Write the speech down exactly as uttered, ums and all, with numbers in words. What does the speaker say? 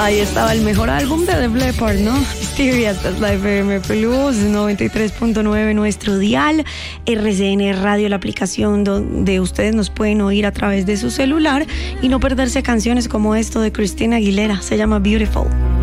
Ahí estaba el mejor álbum de Def Leppard, ¿no? Hysteria. Esta es la F M Plus noventa y tres punto nueve, nuestro dial. R C N Radio, la aplicación donde ustedes nos pueden oír a través de su celular y no perderse canciones como esto de Christina Aguilera. Se llama Beautiful.